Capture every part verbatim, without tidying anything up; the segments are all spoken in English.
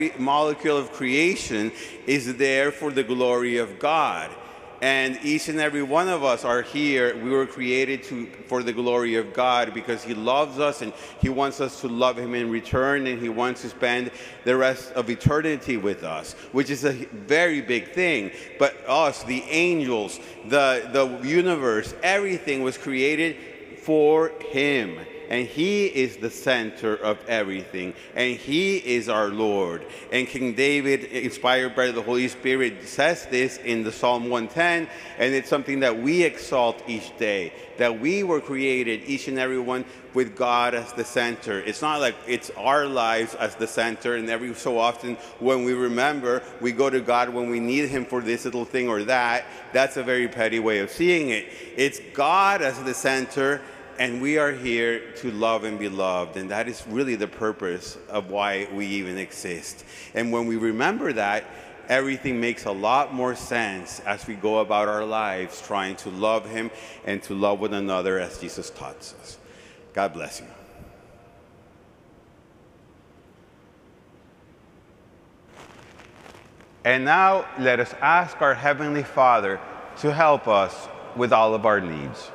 molecule of creation is there for the glory of God. And each and every one of us are here. We were created to, for the glory of God, because He loves us and He wants us to love Him in return, and He wants to spend the rest of eternity with us, which is a very big thing. But us, the angels, the, the universe, everything was created for Him. And He is the center of everything. And He is our Lord. And King David, inspired by the Holy Spirit, says this in the Psalm one ten. And it's something that we exalt each day. That we were created, each and every one, with God as the center. It's not like it's our lives as the center. And every so often when we remember, we go to God when we need Him for this little thing or that. That's a very petty way of seeing it. It's God as the center. And we are here to love and be loved. And that is really the purpose of why we even exist. And when we remember that, everything makes a lot more sense as we go about our lives trying to love Him and to love one another as Jesus taught us. God bless you. And now let us ask our Heavenly Father to help us with all of our needs.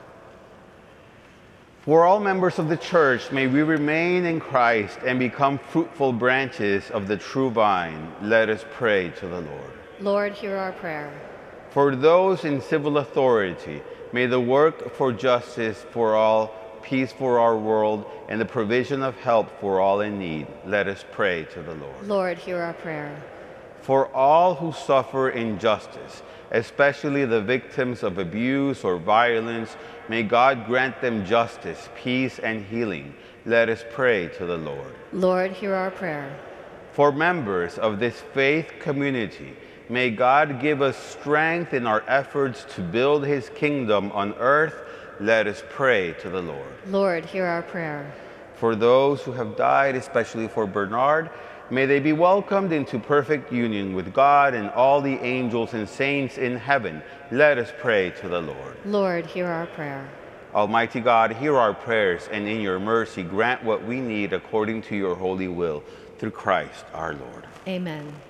For all members of the Church, may we remain in Christ and become fruitful branches of the true vine. Let us pray to the Lord. Lord, hear our prayer. For those in civil authority, may the work for justice for all, peace for our world, and the provision of help for all in need. Let us pray to the Lord. Lord, hear our prayer. For all who suffer injustice, especially the victims of abuse or violence, may God grant them justice, peace, and healing. Let us pray to the Lord. Lord, hear our prayer. For members of this faith community, may God give us strength in our efforts to build His kingdom on earth. Let us pray to the Lord. Lord, hear our prayer. For those who have died, especially for Bernard, may they be welcomed into perfect union with God and all the angels and saints in heaven. Let us pray to the Lord. Lord, hear our prayer. Almighty God, hear our prayers, and in your mercy grant what we need according to your holy will, through Christ our Lord. Amen.